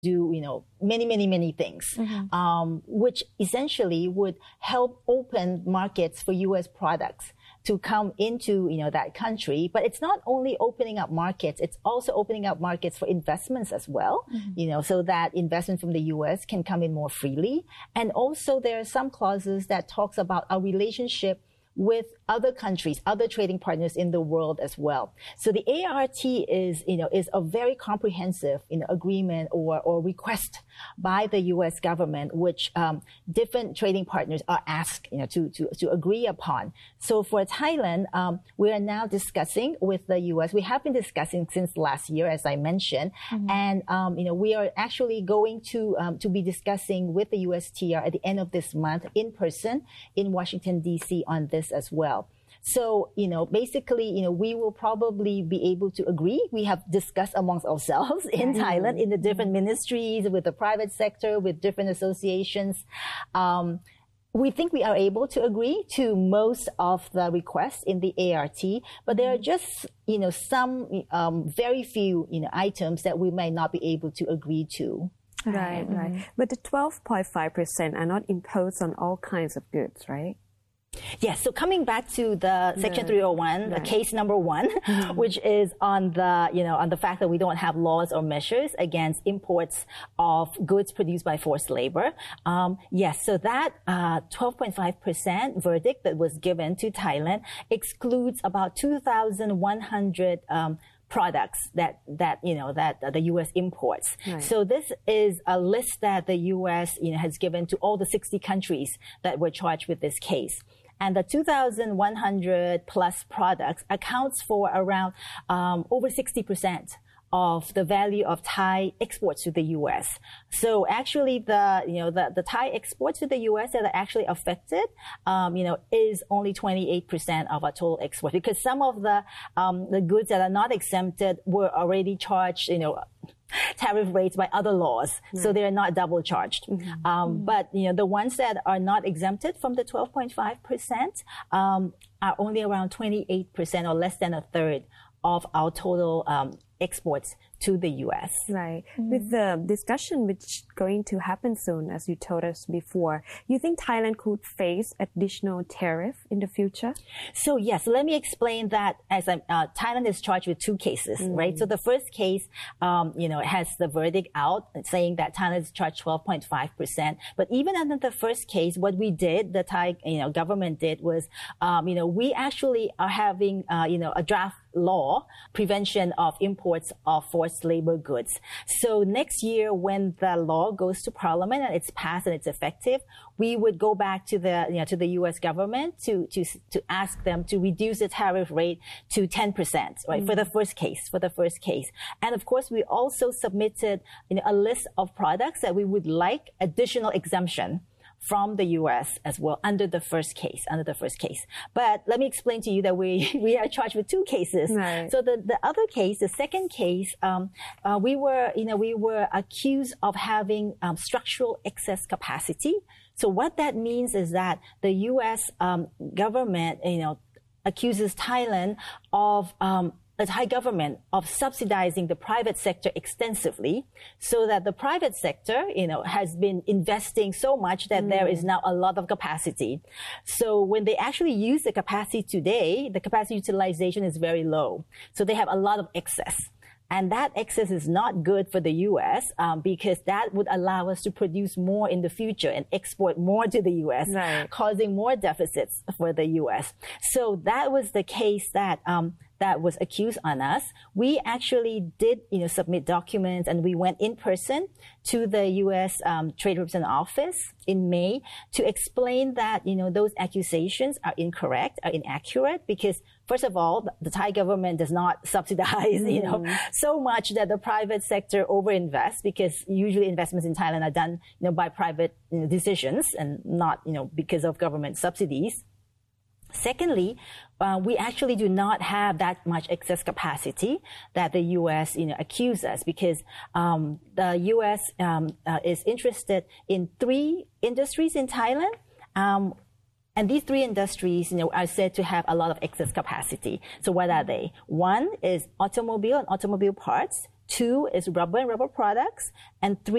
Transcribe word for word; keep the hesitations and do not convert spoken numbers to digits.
do, you know, many, many, many things, mm-hmm. um, which essentially would help open markets for U S products to come into, you know, that country. But it's not only opening up markets, it's also opening up markets for investments as well, mm-hmm. you know, so that investment from the U S can come in more freely. And also there are some clauses that talks about our relationship with other countries, other trading partners in the world as well. So the A R T is, you know, is a very comprehensive, you know, agreement or, or request by the U S government, which um, different trading partners are asked, you know, to, to, to agree upon. So for Thailand, um, we are now discussing with the U S. We have been discussing since last year, as I mentioned, mm-hmm. and, um, you know, we are actually going to, um, to be discussing with the U S T R at the end of this month in person in Washington, D C on this as well. So, you know, basically, you know, we will probably be able to agree. We have discussed amongst ourselves in mm-hmm. Thailand, in the different ministries, with the private sector, with different associations. Um, we think we are able to agree to most of the requests in the A R T, but there are just, you know, some um, very few, you know, items that we may not be able to agree to. Right, mm-hmm. right. But the twelve point five percent are not imposed on all kinds of goods, right? Yes. So coming back to the Section three oh one, right. the case number one, mm-hmm. which is on the, you know, on the fact that we don't have laws or measures against imports of goods produced by forced labor. Um, yes. So that uh, twelve point five percent verdict that was given to Thailand excludes about two thousand one hundred um, products that, that, you know, that uh, the U S imports. Right. So this is a list that the U S, you know, has given to all the sixty countries that were charged with this case. And the two thousand one hundred plus products accounts for around um, over sixty percent of the value of Thai exports to the U S. So actually the, you know, the, the Thai exports to the U S that are actually affected, um, you know, is only twenty-eight percent of our total exports, because some of the, um, the goods that are not exempted were already charged, you know, tariff rates by other laws. Right. So they're not double charged. Mm-hmm. Um, mm-hmm. But, you know, the ones that are not exempted from the twelve point five percent, um, are only around twenty-eight percent or less than a third of our total, um, exports to the U S. Right. Mm-hmm. With the discussion which is going to happen soon, as you told us before, you think Thailand could face additional tariff in the future? So yes, let me explain that. As I'm, uh, Thailand is charged with two cases, mm-hmm. right? So the first case, um, you know, has the verdict out saying that Thailand is charged twelve point five percent. But even under the first case, what we did, the Thai, you know, government did was, um, you know, we actually are having, uh, you know, a draft law, prevention of imports of forced labor goods. So next year, when the law goes to Parliament and it's passed and it's effective, we would go back to the, you know, to the U S government to, to, to ask them to reduce the tariff rate to ten percent, right? Mm-hmm. For the first case, for the first case. And of course, we also submitted, you know, a list of products that we would like additional exemption from the U S as well under the first case, under the first case. But let me explain to you that we, we are charged with two cases. Right. So the, the other case, the second case, um, uh, we were, you know, we were accused of having um, structural excess capacity. So what that means is that the U S um, government, you know, accuses Thailand of, um, the Thai government of subsidizing the private sector extensively, so that the private sector, you know, has been investing so much that mm. there is now a lot of capacity. So when they actually use the capacity today, the capacity utilization is very low. So they have a lot of excess. And that excess is not good for the U S um, because that would allow us to produce more in the future and export more to the U S, right. causing more deficits for the U S. So that was the case that um, that was accused on us. We actually did, you know, submit documents, and we went in person to the U S um, Trade Representative Office in May to explain that, you know, those accusations are incorrect, are inaccurate, because first of all, the Thai government does not subsidize, you know, mm. so much that the private sector overinvests, because usually investments in Thailand are done, you know, by private, you know, decisions and not, you know, because of government subsidies. Secondly, uh, we actually do not have that much excess capacity that the U S, you know, accuse us, because um, the U S um, uh, is interested in three industries in Thailand. Um, And these three industries, you know, are said to have a lot of excess capacity. So what are they? One is automobile and automobile parts. Two is rubber and rubber products. And three